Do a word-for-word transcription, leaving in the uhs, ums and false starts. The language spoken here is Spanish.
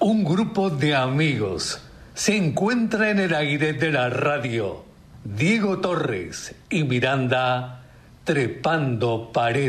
Un grupo de amigos se encuentra en el aire de la radio. Diego Torres y Miranda trepando paredes.